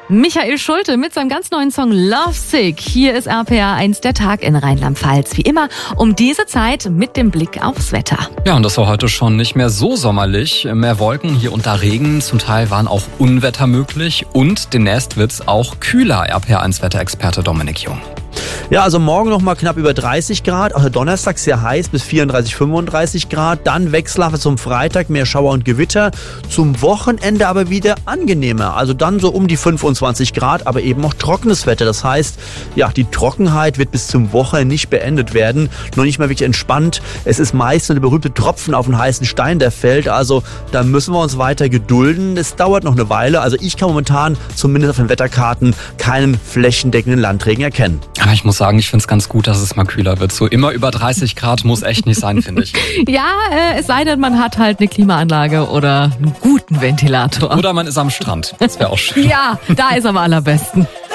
Michael Schulte mit seinem ganz neuen Song Love Sick. Hier ist RPA 1 der Tag in Rheinland-Pfalz. Wie immer um diese Zeit mit dem Blick aufs Wetter. Ja, und das war heute schon nicht mehr so sommerlich. Mehr Wolken, hier und da Regen. Zum Teil waren auch Unwetter möglich. Und demnächst wird's auch kühler, RPA 1 Wetterexperte Dominik Jung. Ja, also morgen noch mal knapp über 30 Grad, auch der Donnerstag sehr heiß bis 34, 35 Grad, dann wechselhaft zum Freitag, mehr Schauer und Gewitter, zum Wochenende aber wieder angenehmer, also dann so um die 25 Grad, aber eben auch trockenes Wetter, das heißt, ja, die Trockenheit wird bis zum Wochenende nicht beendet werden, noch nicht mal wirklich entspannt, es ist meist der berühmte Tropfen auf den heißen Stein, der fällt, also da müssen wir uns weiter gedulden, es dauert noch eine Weile, also ich kann momentan zumindest auf den Wetterkarten keinen flächendeckenden Landregen erkennen. Aber ich muss sagen, ich finde es ganz gut, dass es mal kühler wird. So immer über 30 Grad muss echt nicht sein, finde ich. Ja, es sei denn, man hat halt eine Klimaanlage oder einen guten Ventilator. Oder man ist am Strand. Das wäre auch schön. Ja, da ist am allerbesten.